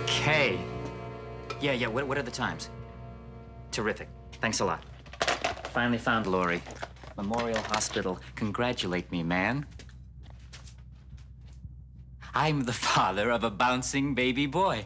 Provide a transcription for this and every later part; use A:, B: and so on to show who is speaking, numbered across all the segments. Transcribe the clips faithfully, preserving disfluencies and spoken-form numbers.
A: Okay. Yeah, yeah, what, what are the times? Terrific. Thanks a lot. Finally found Lori. Memorial Hospital. Congratulate me, man. I'm the father of a bouncing baby boy.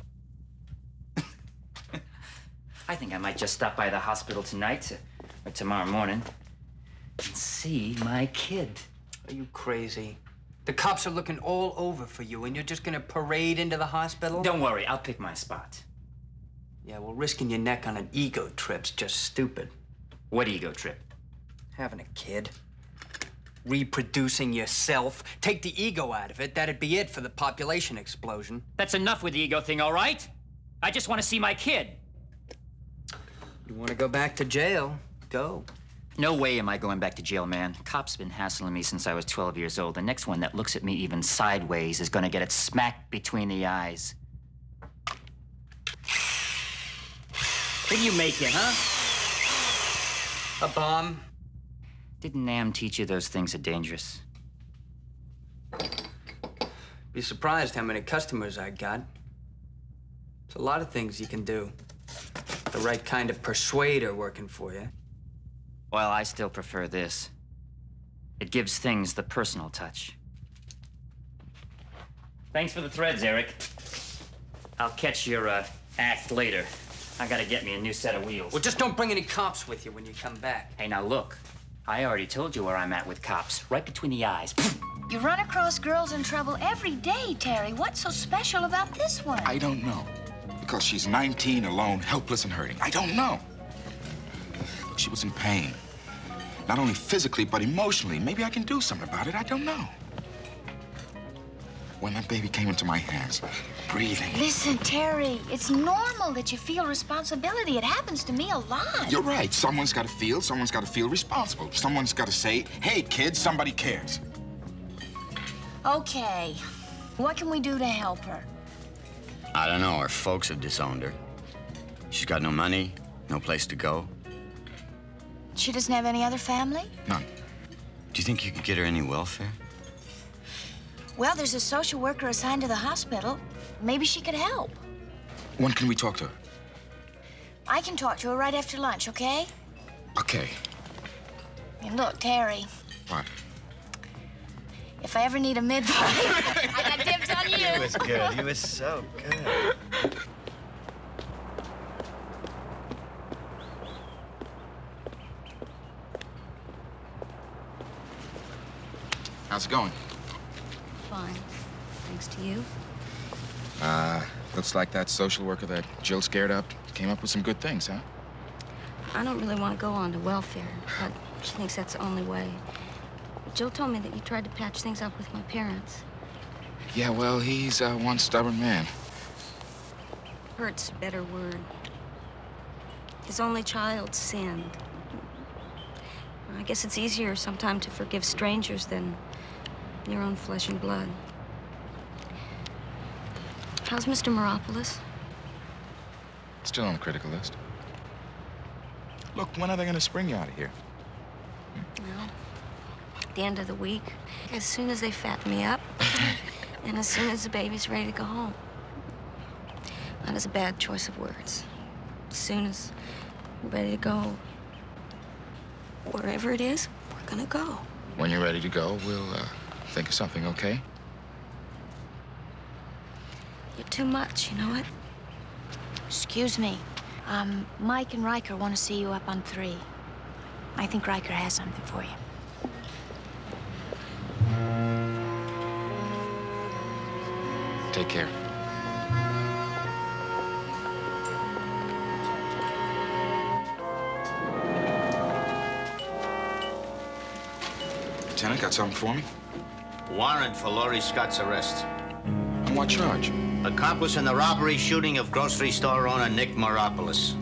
A: I think I might just stop by the hospital tonight to, or tomorrow morning and see my kid.
B: Are you crazy? The cops are looking all over for you, and you're just gonna parade into the hospital?
A: Don't worry, I'll pick my spot.
B: Yeah, well, risking your neck on an ego trip's just stupid.
A: What ego trip?
B: Having a kid. Reproducing yourself. Take the ego out of it, that'd be it for the population explosion.
A: That's enough with the ego thing, all right? I just want to see my kid.
B: You want to go back to jail? Go.
A: No way am I going back to jail, man. Cops been hassling me since I was twelve years old. The next one that looks at me even sideways is gonna get it smacked between the eyes. What are you making, huh?
B: A bomb.
A: Didn't Nam teach you those things are dangerous?
B: Be surprised how many customers I got. There's a lot of things you can do. The right kind of persuader working for you.
A: Well, I still prefer this. It gives things the personal touch. Thanks for the threads, Eric. I'll catch your uh, act later. I gotta get me a new set of wheels.
B: Well, just don't bring any cops with you when you come back.
A: Hey, now look. I already told you where I'm at with cops. Right between the eyes.
C: You run across girls in trouble every day, Terry. What's so special about this one?
D: I don't know. Because she's nineteen, alone, helpless, and hurting. I don't know. She was in pain. Not only physically, but emotionally. Maybe I can do something about it. I don't know. When that baby came into my hands, breathing.
C: Listen, Terry, it's normal that you feel responsibility. It happens to me a lot.
D: You're right. Someone's got to feel. Someone's got to feel responsible. Someone's got to say, hey, kids, somebody cares.
C: Okay. What can we do to help her?
E: I don't know. Her folks have disowned her. She's got no money, no place to go.
C: She doesn't have any other family?
D: None.
E: Do you think you could get her any welfare?
C: Well, there's a social worker assigned to the hospital. Maybe she could help.
D: When can we talk to her?
C: I can talk to her right after lunch, okay?
D: Okay.
C: And look, Terry.
D: What?
C: If I ever need a midwife, I got dibs on you.
E: He was good. He was so good.
D: How's it going?
F: Fine. Thanks to you.
D: Uh, looks like that social worker that Jill scared up came up with some good things, huh?
F: I don't really want to go on to welfare, but she thinks that's the only way. Jill told me that you tried to patch things up with my parents.
D: Yeah, well, he's uh, one stubborn man.
F: Hurt's a better word. His only child sinned. I guess it's easier sometimes to forgive strangers than your own flesh and blood. How's Mister Meropoulos?
D: Still on the critical list. Look, when are they going to spring you out of here?
F: Well, at the end of the week, as soon as they fatten me up, and as soon as the baby's ready to go home. That is a bad choice of words. As soon as we're ready to go, wherever it is, we're gonna go.
D: When you're ready to go, we'll uh, think of something, okay?
F: You're too much, you know what?
C: Excuse me. Um, Mike and Riker want to see you up on three. I think Riker has something for you.
D: Take care. Lieutenant, got something for me?
G: Warrant for Laurie Scott's arrest.
D: On what charge?
G: Accomplice in the robbery shooting of grocery store owner Nick Meropoulos.